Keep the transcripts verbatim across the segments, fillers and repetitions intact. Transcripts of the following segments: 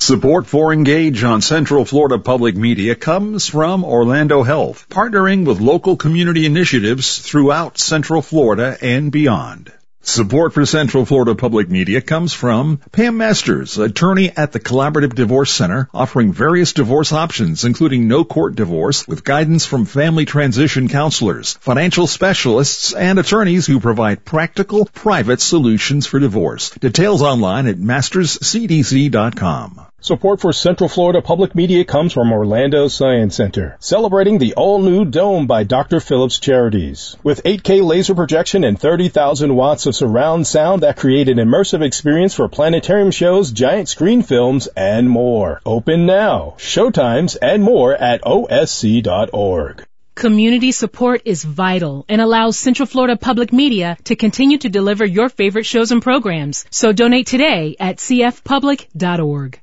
Support for Engage on Central Florida Public Media comes from Orlando Health, partnering with local community initiatives throughout Central Florida and beyond. Support for Central Florida Public Media comes from Pam Masters, attorney at the Collaborative Divorce Center, offering various divorce options, including no-court divorce, with guidance from family transition counselors, financial specialists, and attorneys who provide practical, private solutions for divorce. Details online at masters c d c dot com. Support for Central Florida Public Media comes from Orlando Science Center, celebrating the all-new Dome by Doctor Phillips Charities. With eight K laser projection and thirty thousand watts of surround sound that create an immersive experience for planetarium shows, giant screen films, and more. Open now. Showtimes and more at O S C dot org. Community support is vital and allows Central Florida Public Media to continue to deliver your favorite shows and programs. So donate today at c f public dot org.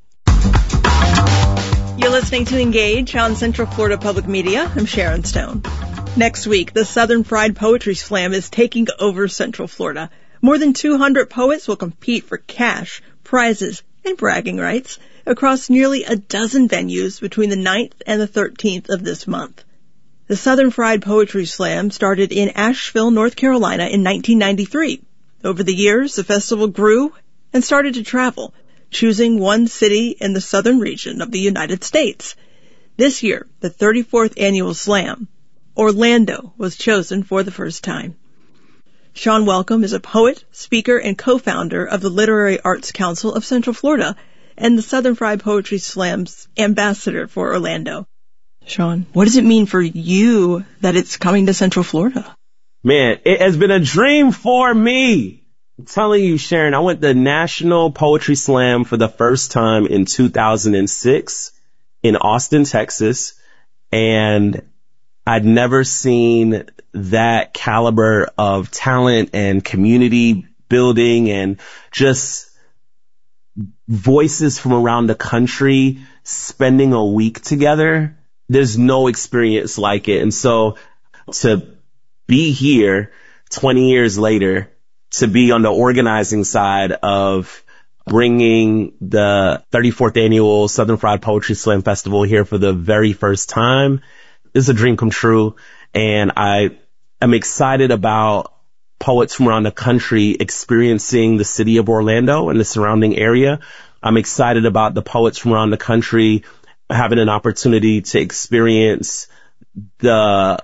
You're listening to Engage on Central Florida Public Media. I'm Sharon Stone. Next week, the Southern Fried Poetry Slam is taking over Central Florida. More than two hundred poets will compete for cash, prizes, and bragging rights across nearly a dozen venues between the ninth and the thirteenth of this month. The Southern Fried Poetry Slam started in Asheville, North Carolina in nineteen ninety-three. Over the years, the festival grew and started to travel, choosing one city in the southern region of the United States. This year, the thirty-fourth annual slam, Orlando was chosen for the first time. Sean Welcome is a poet, speaker, and co-founder of the Literary Arts Council of Central Florida and the Southern Fried Poetry Slam's ambassador for Orlando. Sean, what does it mean for you that it's coming to Central Florida? Man, it has been a dream for me. I'm telling you, Sharon, I went to National Poetry Slam for the first time in two thousand six in Austin, Texas, and I'd never seen that caliber of talent and community building and just voices from around the country spending a week together. There's no experience like it. And so to be here twenty years later, to be on the organizing side of bringing the thirty-fourth annual Southern Fried Poetry Slam Festival here for the very first time is a dream come true. And I am excited about poets from around the country experiencing the city of Orlando and the surrounding area. I'm excited about the poets from around the country having an opportunity to experience the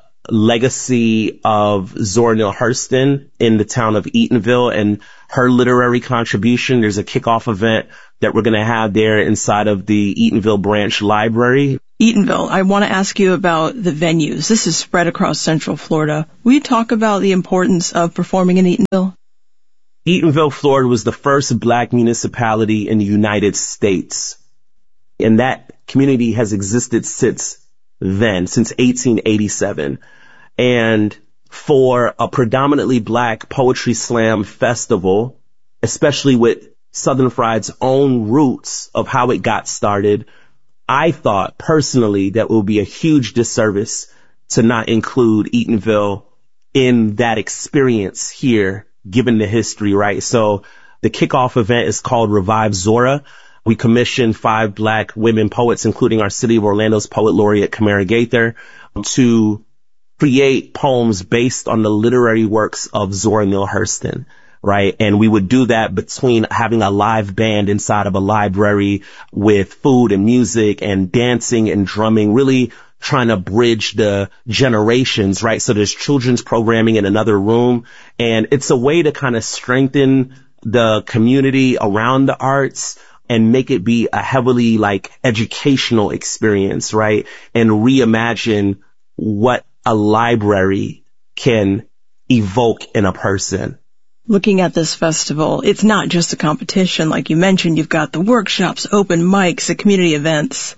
legacy of Zora Neale Hurston in the town of Eatonville and her literary contribution. There's a kickoff event that we're going to have there inside of the Eatonville Branch Library. Eatonville, I want to ask you about the venues. This is spread across Central Florida. Will you talk about the importance of performing in Eatonville? Eatonville, Florida was the first black municipality in the United States. And that community has existed since then, since eighteen eighty-seven. And for a predominantly black poetry slam festival, especially with Southern Fried's own roots of how it got started, I thought personally that it would be a huge disservice to not include Eatonville in that experience here, given the history, right? So the kickoff event is called Revive Zora. We commissioned five black women poets, including our City of Orlando's poet laureate, Kamara Gaither, to create poems based on the literary works of Zora Neale Hurston, right? And we would do that between having a live band inside of a library with food and music and dancing and drumming, really trying to bridge the generations, right? So there's children's programming in another room, and it's a way to kind of strengthen the community around the arts and make it be a heavily like educational experience, right? And reimagine what a library can evoke in a person. Looking at this festival, it's not just a competition. Like you mentioned, you've got the workshops, open mics, the community events.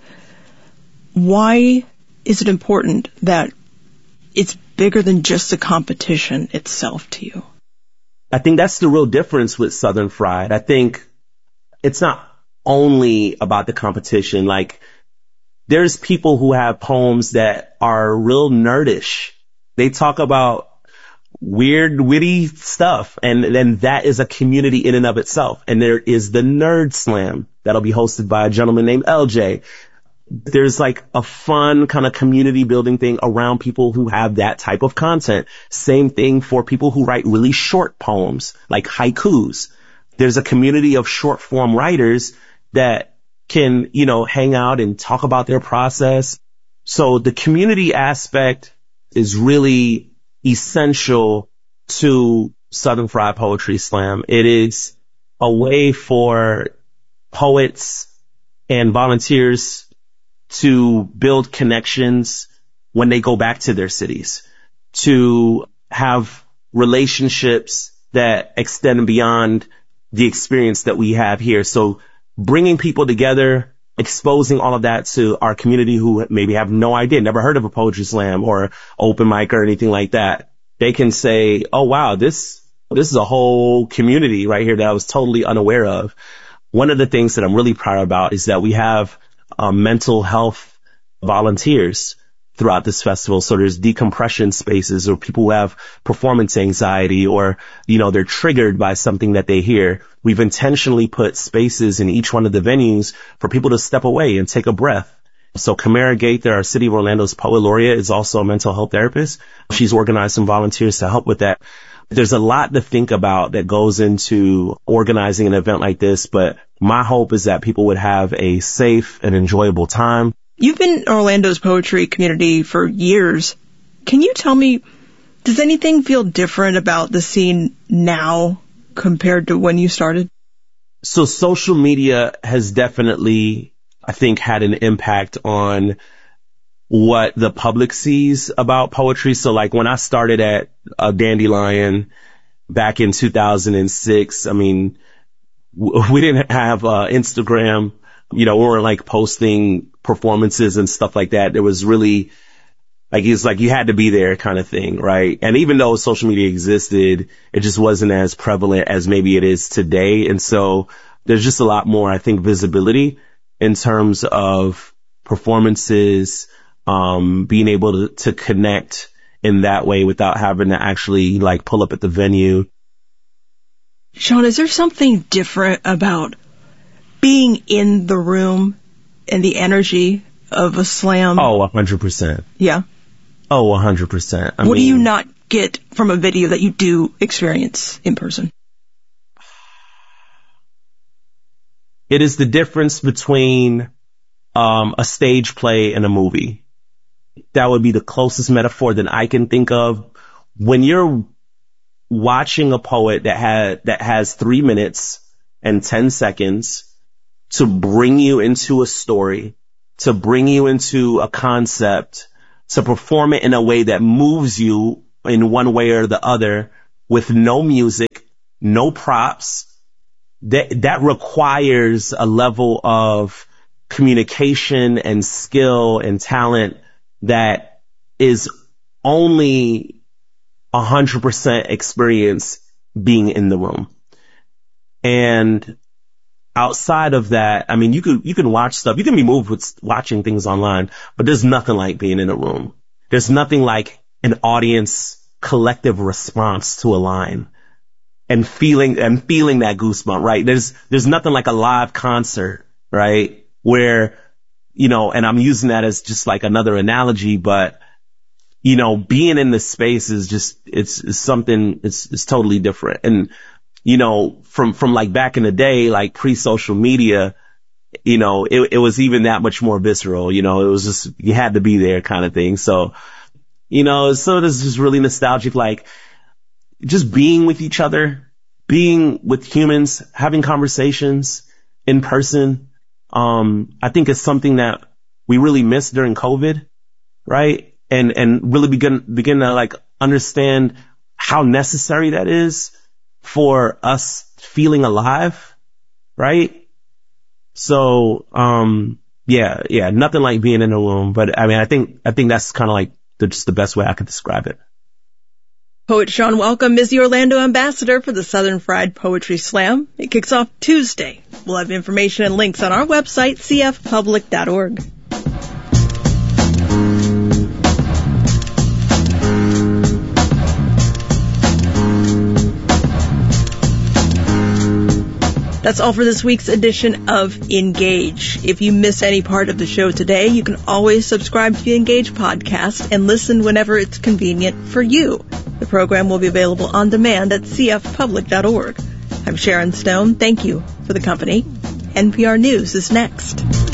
Why is it important that it's bigger than just a competition itself to you? I think that's the real difference with Southern Fried. I think it's not only about the competition. Like, there's people who have poems that are real nerdish. They talk about weird, witty stuff, and then that is a community in and of itself. And there is the Nerd Slam, that'll be hosted by a gentleman named L J. There's like a fun kind of community building thing around people who have that type of content. Same thing for people who write really short poems, like haikus. There's a community of short form writers that can, you know, hang out and talk about their process. So the community aspect is really essential to Southern Fried Poetry Slam. It is a way for poets and volunteers to build connections when they go back to their cities, to have relationships that extend beyond the experience that we have here. So bringing people together, exposing all of that to our community who maybe have no idea, never heard of a poetry slam or open mic or anything like that. They can say, oh, wow, this, this is a whole community right here that I was totally unaware of. One of the things that I'm really proud about is that we have um, mental health volunteers throughout this festival. So there's decompression spaces or people who have performance anxiety or, you know, they're triggered by something that they hear. We've intentionally put spaces in each one of the venues for people to step away and take a breath. So Kamara Gaither, our City of Orlando's poet laureate, is also a mental health therapist. She's organized some volunteers to help with that. There's a lot to think about that goes into organizing an event like this, but my hope is that people would have a safe and enjoyable time. You've been in Orlando's poetry community for years. Can you tell me, does anything feel different about the scene now compared to when you started? So social media has definitely, I think, had an impact on what the public sees about poetry. So like when I started at uh, Dandelion back in two thousand six, I mean, w- we didn't have uh, Instagram. You know, we weren't like posting performances and stuff like that. There was really like, it's like you had to be there kind of thing, right? And even though social media existed, it just wasn't as prevalent as maybe it is today. And so there's just a lot more, I think, visibility in terms of performances, um, being able to, to connect in that way without having to actually like pull up at the venue. Sean, is there something different about being in the room and the energy of a slam? Oh, one hundred percent. Yeah. Oh, one hundred percent. I what mean, do you not get from a video that you do experience in person? It is the difference between um, a stage play and a movie. That would be the closest metaphor that I can think of. When you're watching a poet that had that has three minutes and ten seconds to bring you into a story, to bring you into a concept, to perform it in a way that moves you in one way or the other with no music, no props, that, that requires a level of communication and skill and talent that is only one hundred percent experience being in the room. And outside of that, I mean, you could, you can watch stuff. You can be moved with watching things online, but there's nothing like being in a room. There's nothing like an audience collective response to a line and feeling, and feeling that goosebump, right? There's, there's nothing like a live concert, right? Where, you know, and I'm using that as just like another analogy, but you know, being in the space is just, it's, it's something, it's, it's totally different. And, you know, from, from like back in the day, like pre-social media, you know, it, it was even that much more visceral, you know, it was just, you had to be there kind of thing. So, you know, so this is really nostalgic, like just being with each other, being with humans, having conversations in person. Um, I think it's something that we really missed during COVID, right? And, and really begin, begin to like understand how necessary that is for us feeling alive, right? So, um, yeah, yeah, nothing like being in a room, but I mean, I think, I think that's kind of like the, just the best way I could describe it. Poet Sean Welcome is the Orlando ambassador for the Southern Fried Poetry Slam. It kicks off Tuesday. We'll have information and links on our website, c f public dot org. That's all for this week's edition of Engage. If you miss any part of the show today, you can always subscribe to the Engage podcast and listen whenever it's convenient for you. The program will be available on demand at c f public dot org. I'm Sharon Stone. Thank you for the company. N P R News is next.